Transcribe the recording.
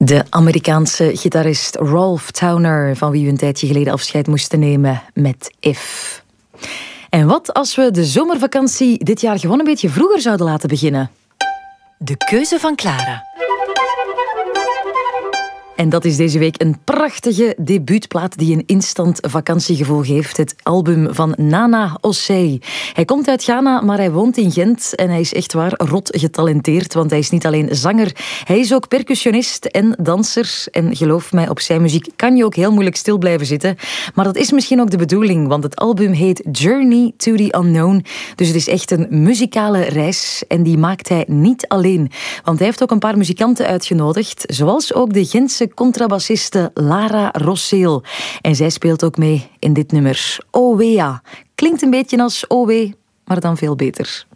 De Amerikaanse gitarist Rolf Towner, van wie we een tijdje geleden afscheid moesten nemen met If. En wat als we de zomervakantie dit jaar gewoon een beetje vroeger zouden laten beginnen? De keuze van Clara. En dat is deze week een prachtige debuutplaat die een instant vakantiegevoel geeft. Het album van Nana Ossei. Hij komt uit Ghana, maar hij woont in Gent. En hij is echt waar rot getalenteerd, want hij is niet alleen zanger. Hij is ook percussionist en danser. En geloof mij, op zijn muziek kan je ook heel moeilijk stil blijven zitten. Maar dat is misschien ook de bedoeling, want het album heet Journey to the Unknown. Dus het is echt een muzikale reis. En die maakt hij niet alleen. Want hij heeft ook een paar muzikanten uitgenodigd, zoals ook de Gentse contrabassiste Lara Rosseel. En zij speelt ook mee in dit nummer. Owea. Klinkt een beetje als Owe, maar dan veel beter.